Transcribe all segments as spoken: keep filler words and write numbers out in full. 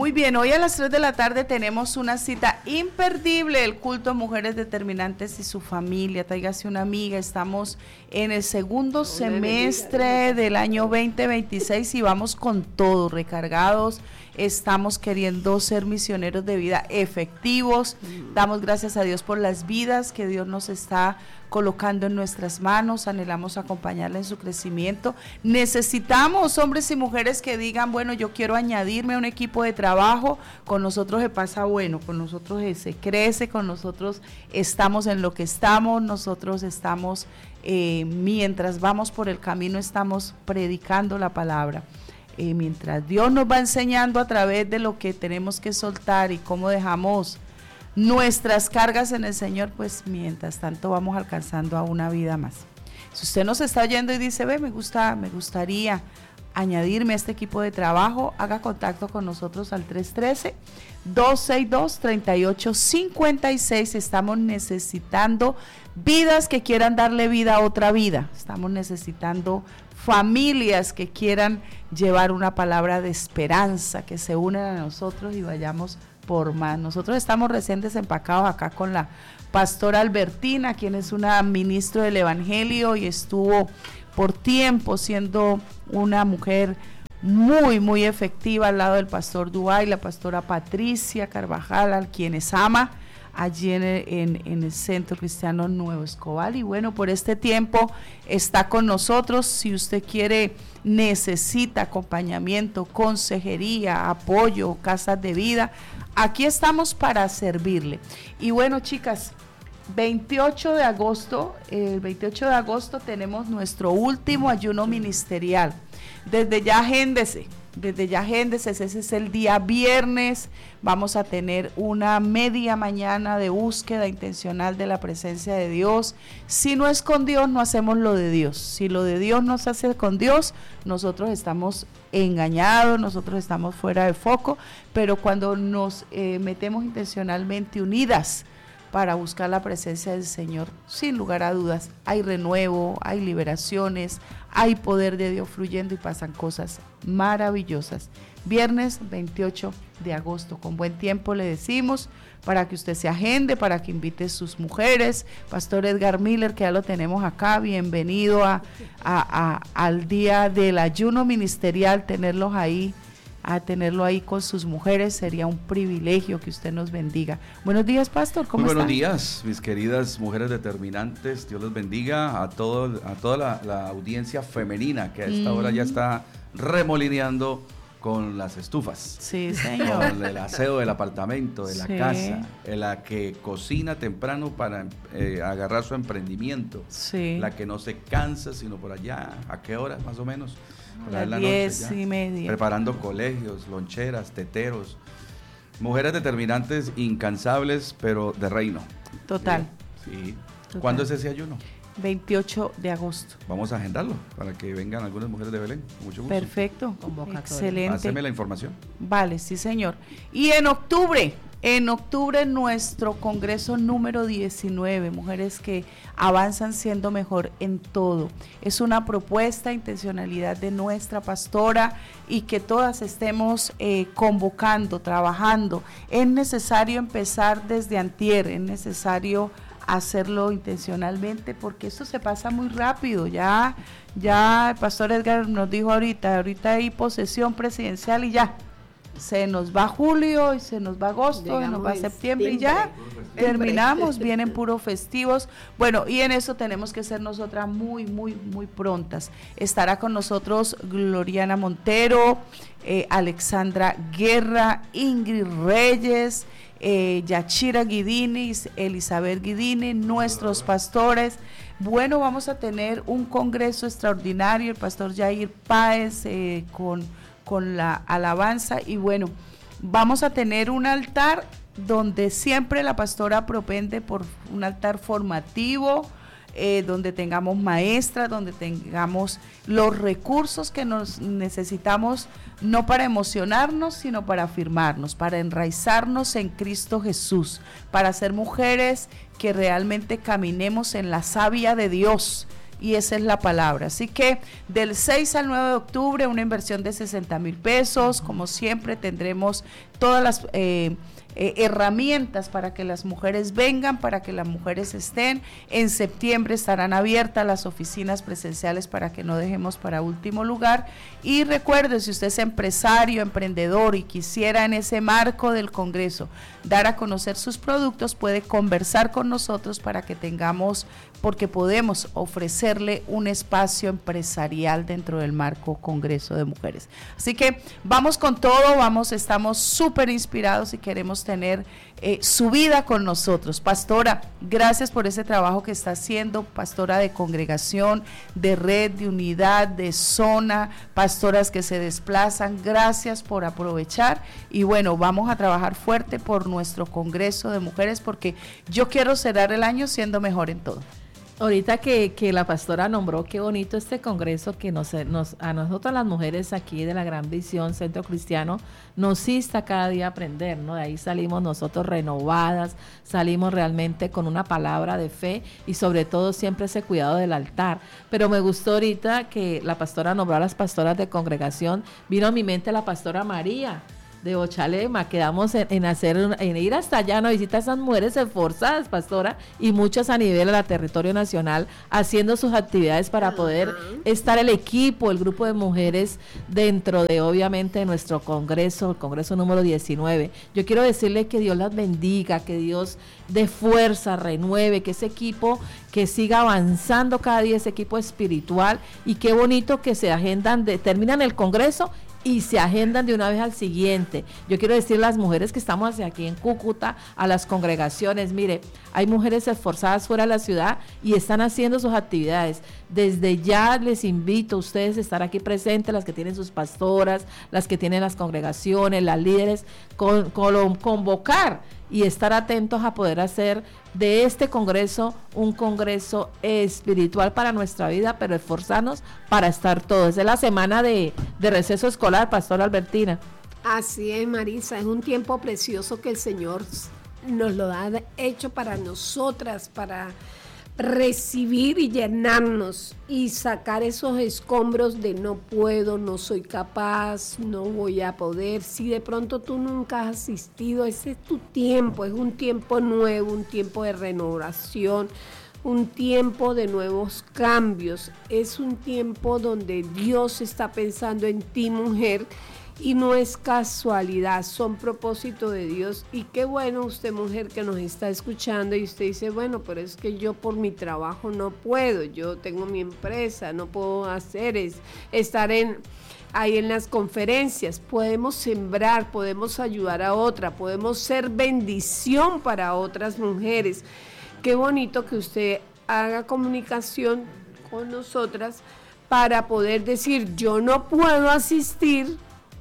Muy bien, hoy a las tres de la tarde tenemos una cita imperdible, el culto a Mujeres Determinantes y su familia. Tráigase una amiga, estamos en el segundo semestre del año veinte veintiséis y vamos con todo, recargados. Estamos queriendo ser misioneros de vida efectivos. Damos gracias a Dios por las vidas que Dios nos está colocando en nuestras manos. Anhelamos acompañarla en su crecimiento. Necesitamos hombres y mujeres que digan, bueno, yo quiero añadirme a un equipo de trabajo. Con nosotros se pasa bueno, con nosotros se crece, con nosotros estamos en lo que estamos, nosotros estamos, eh, mientras vamos por el camino, estamos predicando la palabra. Eh, mientras Dios nos va enseñando a través de lo que tenemos que soltar y cómo dejamos nuestras cargas en el Señor, pues mientras tanto vamos alcanzando a una vida más. Si usted nos está oyendo y dice, ve, me gusta, me gustaría añadirme a este equipo de trabajo, haga contacto con nosotros al tres uno tres, dos seis dos, tres ocho cinco seis. Estamos necesitando vidas que quieran darle vida a otra vida. Estamos necesitando familias que quieran llevar una palabra de esperanza, que se unan a nosotros y vayamos por más. Nosotros estamos recién desempacados acá con la pastora Albertina, quien es una ministra del Evangelio y estuvo por tiempo siendo una mujer muy, muy efectiva al lado del pastor Dubái, la pastora Patricia Carvajal, a quienes ama allí en el, en, en el Centro Cristiano Nuevo Escobal. Y bueno, por este tiempo está con nosotros. Si usted quiere, necesita acompañamiento, consejería, apoyo, casas de vida, aquí estamos para servirle. Y bueno, chicas, veintiocho de agosto, el veintiocho de agosto tenemos nuestro último ayuno ministerial. Desde ya agéndese, desde ya agéndese, ese es el día viernes. Vamos a tener una media mañana de búsqueda intencional de la presencia de Dios. Si no es con Dios, no hacemos lo de Dios. Si lo de Dios no se hace con Dios, nosotros estamos engañados, nosotros estamos fuera de foco, pero cuando nos eh, metemos intencionalmente unidas para buscar la presencia del Señor, sin lugar a dudas, hay renuevo, hay liberaciones, hay poder de Dios fluyendo y pasan cosas maravillosas. Viernes veintiocho de agosto, con buen tiempo le decimos, para que usted se agende, para que invite a sus mujeres. Pastor Edgar Miller, que ya lo tenemos acá, bienvenido a, a, a, al día del ayuno ministerial, tenerlos ahí, a tenerlo ahí con sus mujeres, sería un privilegio. Que usted nos bendiga. Buenos días, pastor, ¿cómo Muy está? Buenos días, mis queridas mujeres determinantes. Dios les bendiga a todo, a toda la, la audiencia femenina que a esta mm. hora ya está remolineando con las estufas. Sí, señor. Con el aseo del apartamento, de la sí. casa, en la que cocina temprano para eh, agarrar su emprendimiento. Sí. La que no se cansa, sino por allá, ¿a qué hora más o menos? A las diez y media. Preparando colegios, loncheras, teteros. Mujeres determinantes, incansables, pero de reino. Total. Sí. Total. ¿Cuándo es ese ayuno? veintiocho de agosto. Vamos a agendarlo para que vengan algunas mujeres de Belén. Mucho gusto. Perfecto. Excelente. Páseme la información. Vale, sí, señor. Y en octubre, en octubre nuestro congreso número diecinueve, mujeres que avanzan siendo mejor en todo. Es una propuesta, intencionalidad de nuestra pastora y que todas estemos eh, convocando, trabajando. Es necesario empezar desde antier, es necesario hacerlo intencionalmente porque esto se pasa muy rápido. Ya, ya el pastor Edgar nos dijo ahorita, ahorita hay posesión presidencial y ya. Se nos va julio y se nos va agosto, Llegamos se nos va septiembre y ya terminamos, vienen puros festivos. Bueno, y en eso tenemos que ser nosotras muy, muy, muy prontas. Estará con nosotros Gloriana Montero, eh, Alexandra Guerra, Ingrid Reyes, eh, Yachira Guidini, Elizabeth Guidini, nuestros pastores. Bueno, vamos a tener un congreso extraordinario, el pastor Jair Páez eh, con... con la alabanza y bueno, vamos a tener un altar donde siempre la pastora propende por un altar formativo, eh, donde tengamos maestras, donde tengamos los recursos que nos necesitamos, no para emocionarnos, sino para afirmarnos, para enraizarnos en Cristo Jesús, para ser mujeres que realmente caminemos en la savia de Dios, y esa es la palabra. Así que del seis al nueve de octubre, una inversión de sesenta mil pesos. Como siempre, tendremos todas las eh, eh, herramientas para que las mujeres vengan, para que las mujeres estén. En septiembre estarán abiertas las oficinas presenciales para que no dejemos para último lugar. Y recuerde, si usted es empresario, emprendedor y quisiera en ese marco del Congreso dar a conocer sus productos, puede conversar con nosotros para que tengamos, porque podemos ofrecerle un espacio empresarial dentro del marco Congreso de Mujeres. Así que vamos con todo, vamos, estamos súper inspirados y queremos tener eh, su vida con nosotros. Pastora, gracias por ese trabajo que está haciendo, pastora de congregación, de red, de unidad, de zona, pastoras que se desplazan, gracias por aprovechar y bueno, vamos a trabajar fuerte por nuestro Congreso de Mujeres porque yo quiero cerrar el año siendo mejor en todo. Ahorita que, que la pastora nombró, qué bonito este congreso que nos, nos a nosotras las mujeres aquí de la Gran Visión Centro Cristiano nos insta cada día a aprender, ¿no? De ahí salimos nosotros renovadas, salimos realmente con una palabra de fe y sobre todo siempre ese cuidado del altar. Pero me gustó ahorita que la pastora nombró a las pastoras de congregación, vino a mi mente la pastora María de Ochalema, quedamos en, en hacer en ir hasta allá, no visita a esas mujeres esforzadas, pastora, y muchas a nivel de la territorio nacional haciendo sus actividades para poder uh-huh. estar el equipo, el grupo de mujeres dentro de obviamente nuestro congreso, el congreso número diecinueve. Yo quiero decirle que Dios las bendiga, que Dios dé fuerza, renueve, que ese equipo que siga avanzando cada día, ese equipo espiritual, y qué bonito que se agendan, de, terminan el congreso y se agendan de una vez al siguiente. Yo quiero decir a las mujeres que estamos hacia aquí en Cúcuta, a las congregaciones, mire, hay mujeres esforzadas fuera de la ciudad y están haciendo sus actividades. Desde ya les invito a ustedes a estar aquí presentes, las que tienen sus pastoras, las que tienen las congregaciones, las líderes, con, con, convocar y estar atentos a poder hacer de este congreso un congreso espiritual para nuestra vida, pero esforzarnos para estar todos. Es la semana de, de receso escolar, pastora Albertina. Así es, Marisa, es un tiempo precioso que el Señor nos lo ha hecho para nosotras, para recibir y llenarnos y sacar esos escombros de no puedo, no soy capaz, no voy a poder. Si de pronto tú nunca has asistido, ese es tu tiempo, es un tiempo nuevo, un tiempo de renovación, un tiempo de nuevos cambios, es un tiempo donde Dios está pensando en ti, mujer, y no es casualidad, son propósito de Dios. Y qué bueno usted, mujer, que nos está escuchando y usted dice, bueno, pero es que yo por mi trabajo no puedo, yo tengo mi empresa, no puedo hacer es estar en ahí en las conferencias. Podemos sembrar, podemos ayudar a otra, podemos ser bendición para otras mujeres. Qué bonito que usted haga comunicación con nosotras para poder decir, yo no puedo asistir.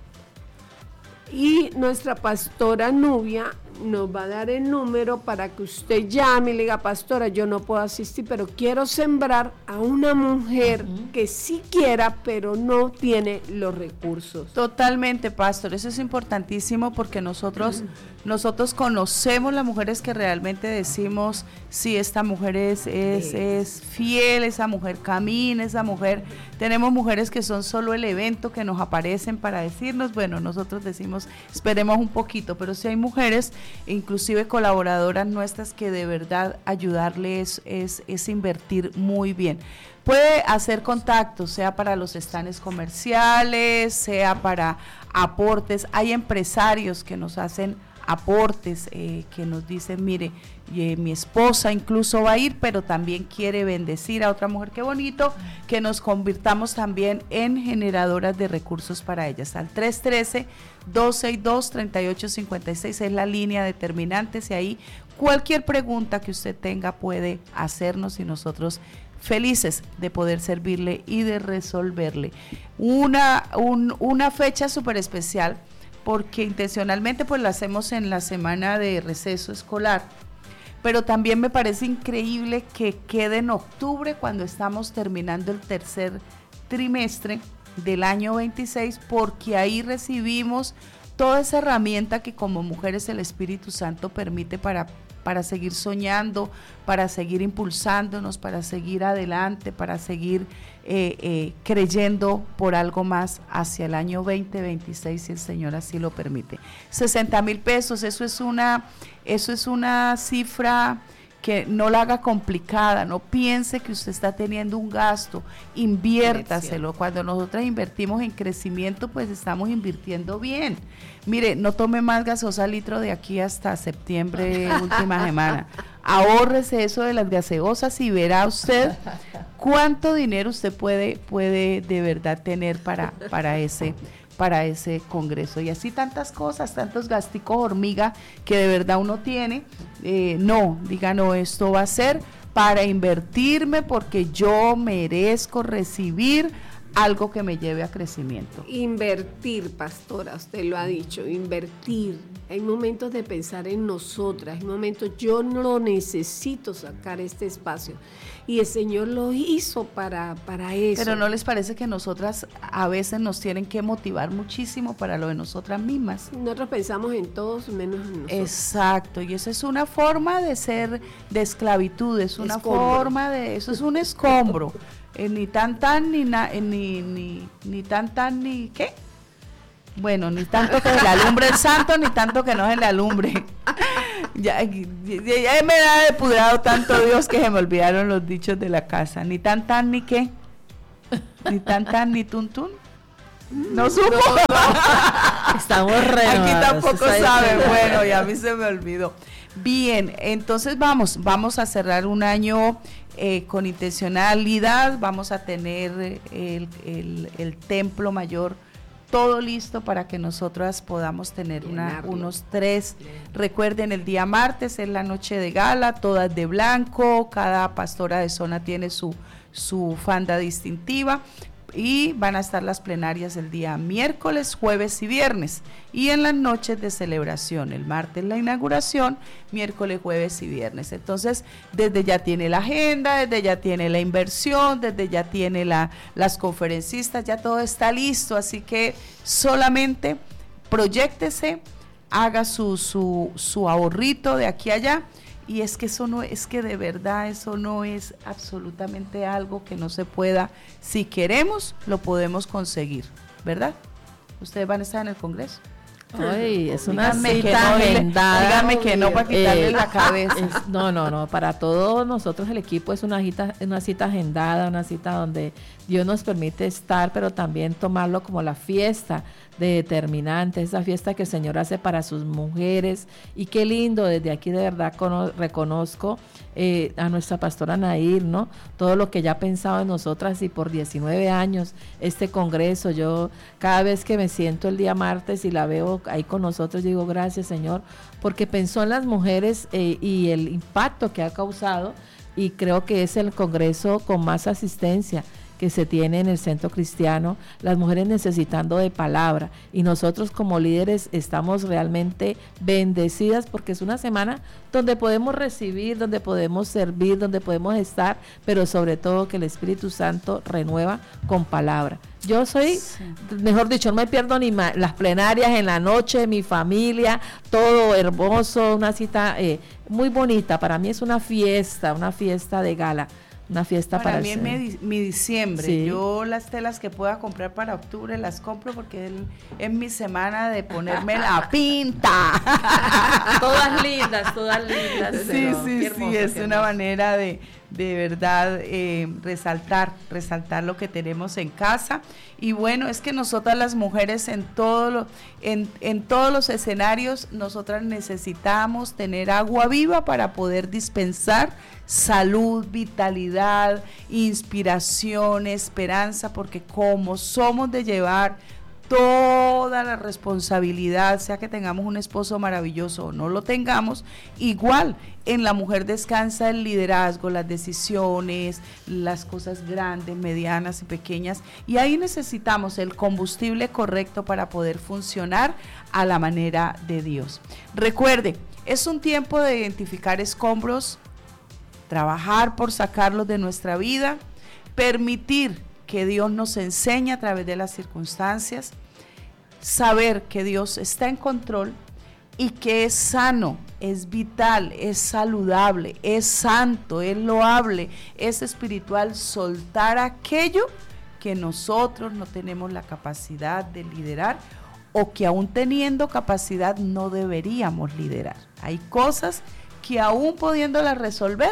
Y nuestra pastora Nubia nos va a dar el número para que usted llame y le diga, pastora, yo no puedo asistir, pero quiero sembrar a una mujer uh-huh. que sí quiera, pero no tiene los recursos. Totalmente, pastor, eso es importantísimo porque nosotros, uh-huh. nosotros conocemos las mujeres que realmente decimos, sí, esta mujer es, es, es fiel, esa mujer camina, esa mujer, tenemos mujeres que son solo el evento que nos aparecen para decirnos, bueno, nosotros decimos, esperemos un poquito, pero si hay mujeres, inclusive colaboradoras nuestras, que de verdad ayudarles es, es invertir muy bien. Puede hacer contactos, sea para los stands comerciales, sea para aportes. Hay empresarios que nos hacen aportes, eh, que nos dicen, mire, eh, mi esposa incluso va a ir, pero también quiere bendecir a otra mujer. Qué bonito que nos convirtamos también en generadoras de recursos para ellas. Al tres uno tres, dos seis dos, tres ocho cinco seis es la línea determinantes y ahí cualquier pregunta que usted tenga puede hacernos y nosotros felices de poder servirle y de resolverle. Una, un, una fecha súper especial porque intencionalmente pues lo hacemos en la semana de receso escolar, pero también me parece increíble que quede en octubre cuando estamos terminando el tercer trimestre del año veintiséis, porque ahí recibimos toda esa herramienta que como mujeres el Espíritu Santo permite para para seguir soñando, para seguir impulsándonos, para seguir adelante, para seguir eh, eh, creyendo por algo más hacia el año veinte veintiséis, si el Señor así lo permite. sesenta mil pesos, eso es una, eso es una cifra que no la haga complicada, no piense que usted está teniendo un gasto, inviértaselo. Cuando nosotros invertimos en crecimiento, pues estamos invirtiendo bien. Mire, no tome más gaseosa litro de aquí hasta septiembre, última semana. Ahórrese eso de las gaseosas y verá usted cuánto dinero usted puede, puede de verdad tener para, para ese para ese congreso, y así tantas cosas, tantos gasticos hormiga que de verdad uno tiene. Eh, no, diga no, esto va a ser para invertirme porque yo merezco recibir algo que me lleve a crecimiento. Invertir, pastora, usted lo ha dicho, invertir. Hay momentos de pensar en nosotras, hay momentos yo no necesito sacar este espacio y el Señor lo hizo para, para eso. Pero ¿no les parece que nosotras a veces nos tienen que motivar muchísimo para lo de nosotras mismas? Nosotros pensamos en todos menos en nosotros. Exacto, y esa es una forma de ser, de esclavitud, es una Escombro. forma de, eso es un escombro. Eh, ni tan tan, ni, na, eh, ni, ni, ni tan tan, ni ¿qué? Bueno, ni tanto que se le alumbre el santo, ni tanto que no se le alumbre. Ya, ya, ya me ha depurado tanto Dios que se me olvidaron los dichos de la casa. Ni tan tan, ni qué. Ni tan tan, ni tun tun. No supo. No, no. Estamos renovados. Aquí tampoco sabe. Bueno, ya a mí se me olvidó. Bien, entonces vamos, vamos a cerrar un año eh, con intencionalidad. Vamos a tener el, el, el templo mayor todo listo para que nosotras podamos tener una, unos tres. Recuerden, el día martes es la noche de gala, todas de blanco, cada pastora de zona tiene su, su fanda distintiva. Y van a estar las plenarias el día miércoles, jueves y viernes, y en las noches de celebración, el martes la inauguración, miércoles, jueves y viernes. Entonces, desde ya tiene la agenda, desde ya tiene la inversión, desde ya tiene la, las conferencistas, ya todo está listo, así que solamente proyéctese, haga su, su, su ahorrito de aquí a allá. Y es que eso no, es que de verdad eso no es absolutamente algo que no se pueda, si queremos, lo podemos conseguir, ¿verdad? ¿Ustedes van a estar en el Congreso? Ay, es una díganme cita que no, agendada. Díganme que no para quitarle Eh, la cabeza. Es, no, no, no, para todos nosotros el equipo es una cita, una cita agendada, una cita donde Dios nos permite estar, pero también tomarlo como la fiesta de determinantes, esa fiesta que el Señor hace para sus mujeres. Y qué lindo, desde aquí de verdad cono, reconozco eh, a nuestra pastora Nair, ¿no? Todo lo que ella ha pensado en nosotras, y por diecinueve años este congreso, yo cada vez que me siento el día martes y la veo ahí con nosotros, digo gracias Señor, porque pensó en las mujeres eh, y el impacto que ha causado, y creo que es el congreso con más asistencia que se tiene en el Centro Cristiano, las mujeres necesitando de palabra, y nosotros como líderes estamos realmente bendecidas porque es una semana donde podemos recibir, donde podemos servir, donde podemos estar, pero sobre todo que el Espíritu Santo renueva con palabra. Yo soy, sí. mejor dicho, no me pierdo ni ma- las plenarias en la noche, mi familia, todo hermoso, una cita eh, muy bonita. Para mí es una fiesta, una fiesta de gala. Una fiesta para, para mí es mi, mi diciembre. Sí. Yo las telas que pueda comprar para octubre las compro porque es, es mi semana de ponerme la pinta. Todas lindas, todas lindas. Sí, sí, hermoso, sí, es una hermoso. manera de, de verdad eh, resaltar, resaltar lo que tenemos en casa. Y bueno, es que nosotras las mujeres en, todo lo, en, en todos los escenarios, nosotras necesitamos tener agua viva para poder dispensar salud, vitalidad, inspiración, esperanza, porque como somos de llevar toda la responsabilidad, sea que tengamos un esposo maravilloso o no lo tengamos, igual en la mujer descansa el liderazgo, las decisiones, las cosas grandes, medianas y pequeñas, y ahí necesitamos el combustible correcto para poder funcionar a la manera de Dios. Recuerde, es un tiempo de identificar escombros, trabajar por sacarlos de nuestra vida, permitir que Dios nos enseñe a través de las circunstancias, saber que Dios está en control, y que es sano, es vital, es saludable, es santo, es loable, es espiritual, soltar aquello que nosotros no tenemos la capacidad de liderar o que aún teniendo capacidad no deberíamos liderar. Hay cosas que aún pudiéndolas resolver,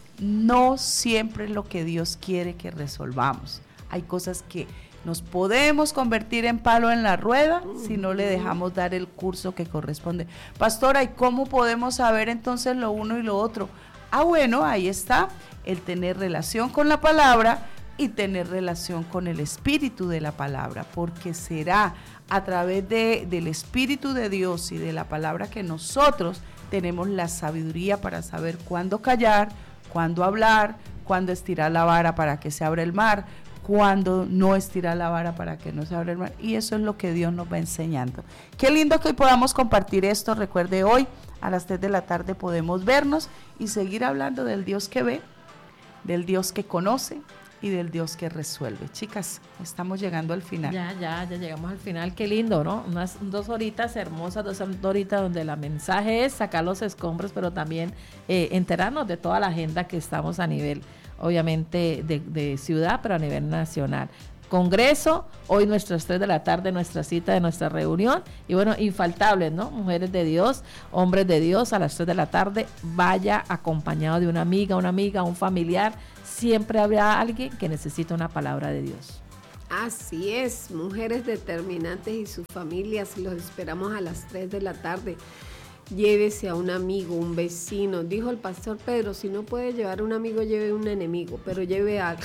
no siempre es lo que Dios quiere que resolvamos. Hay cosas que nos podemos convertir en palo en la rueda si no le dejamos dar el curso que corresponde. Pastora, ¿y cómo podemos saber entonces lo uno y lo otro? Ah, bueno, ahí está, el tener relación con la palabra y tener relación con el espíritu de la palabra, porque será a través de, del espíritu de Dios y de la palabra que nosotros tenemos la sabiduría para saber cuándo callar, cuándo hablar, cuándo estirar la vara para que se abra el mar, cuándo no estirar la vara para que no se abra el mar, y eso es lo que Dios nos va enseñando. Qué lindo que hoy podamos compartir esto. Recuerde, hoy a las tres de la tarde podemos vernos y seguir hablando del Dios que ve, del Dios que conoce y del Dios que resuelve. Chicas, estamos llegando al final. Ya, ya, ya llegamos al final. Qué lindo, ¿no? Unas dos horitas hermosas, dos horitas donde el mensaje es sacar los escombros, pero también eh, enterarnos de toda la agenda que estamos a nivel, obviamente, de, de ciudad, pero a nivel nacional. Congreso, hoy nuestras tres de la tarde, nuestra cita de nuestra reunión, y bueno, infaltables, ¿no? Mujeres de Dios, hombres de Dios, a las tres de la tarde, vaya acompañado de una amiga, una amiga, un familiar, siempre habrá alguien que necesita una palabra de Dios. Así es, mujeres determinantes y sus familias, los esperamos a las tres de la tarde. Llévese a un amigo, un vecino. Dijo el pastor Pedro, si no puede llevar un amigo, lleve un enemigo, pero lleve algo,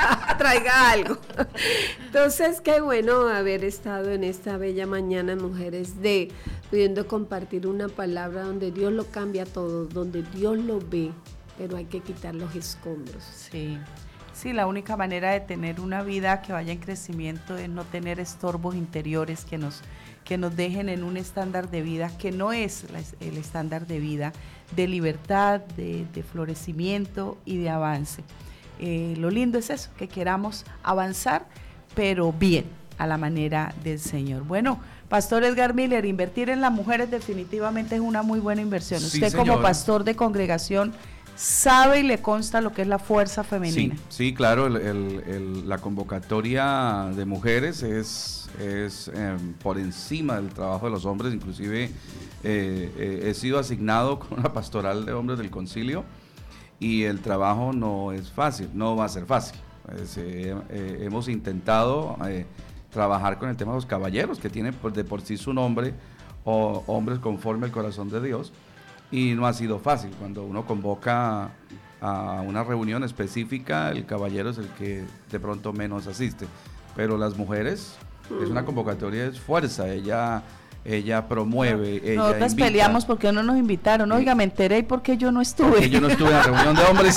traiga algo. Entonces, qué bueno haber estado en esta bella mañana, mujeres de, pudiendo compartir una palabra donde Dios lo cambia todo, donde Dios lo ve, pero hay que quitar los escombros. Sí. Sí, la única manera de tener una vida que vaya en crecimiento es no tener estorbos interiores que nos, que nos dejen en un estándar de vida que no es la, el estándar de vida de libertad, de, de florecimiento y de avance. Eh, lo lindo es eso, que queramos avanzar, pero bien, a la manera del Señor. Bueno, Pastor Edgar Miller, invertir en las mujeres definitivamente es una muy buena inversión. Sí, Usted señora. Como pastor de congregación sabe y le consta lo que es la fuerza femenina. Sí, sí, claro, el, el, el, la convocatoria de mujeres es, es eh, por encima del trabajo de los hombres. Inclusive eh, eh, he sido asignado con una pastoral de hombres del concilio y el trabajo no es fácil, no va a ser fácil. Es, eh, eh, hemos intentado eh, trabajar con el tema de los caballeros, que tienen por, de por sí su nombre, o hombres conforme al corazón de Dios. Y no ha sido fácil. Cuando uno convoca a una reunión específica, el caballero es el que de pronto menos asiste. Pero las mujeres, es una convocatoria, es fuerza. Ella, ella promueve, no, ella nosotros invita. peleamos porque no nos invitaron. Sí. Oiga, me enteré y porque yo no estuve. Porque yo no estuve en la reunión de hombres.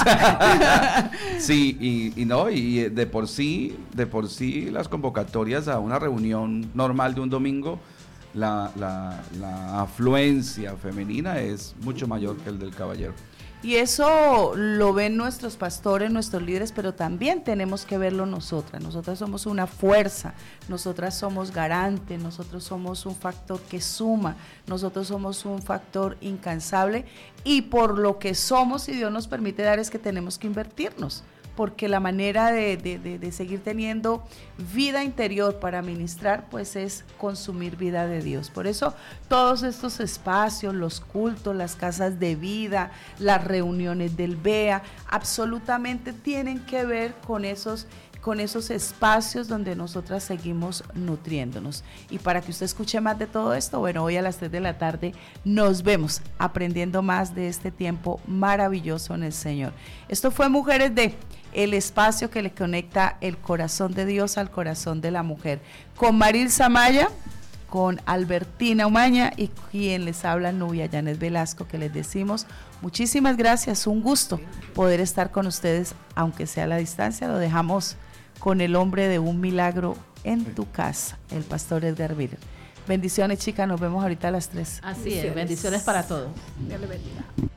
Sí, y, y no, y de por sí, de por sí las convocatorias a una reunión normal de un domingo, La, la, la afluencia femenina es mucho mayor que el del caballero. Y eso lo ven nuestros pastores, nuestros líderes, pero también tenemos que verlo nosotras. Nosotras somos una fuerza, nosotras somos garantes, nosotros somos un factor que suma, nosotros somos un factor incansable, y por lo que somos y Dios nos permite dar es que tenemos que invertirnos, porque la manera de, de, de, de seguir teniendo vida interior para ministrar, pues es consumir vida de Dios. Por eso todos estos espacios, los cultos, las casas de vida, las reuniones del B E A, absolutamente tienen que ver con esos con esos espacios donde nosotras seguimos nutriéndonos. Y para que usted escuche más de todo esto, bueno, hoy a las tres de la tarde nos vemos aprendiendo más de este tiempo maravilloso en el Señor. Esto fue Mujeres de, el espacio que le conecta el corazón de Dios al corazón de la mujer, con Marilza Maya, con Albertina Umaña y quien les habla, Nubia Yanes Velasco, que les decimos muchísimas gracias, un gusto poder estar con ustedes, aunque sea a la distancia. Lo dejamos con el hombre de un milagro en tu casa, el pastor Edgar Miller. Bendiciones, chicas, nos vemos ahorita a las tres. Así es, bendiciones para todos. Dios le bendiga.